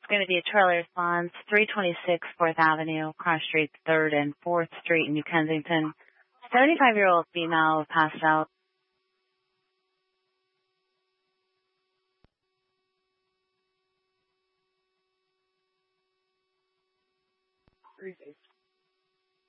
going to be a Charlie response, 326 4th Avenue, cross streets 3rd and 4th Street in New Kensington. 75-year-old female passed out.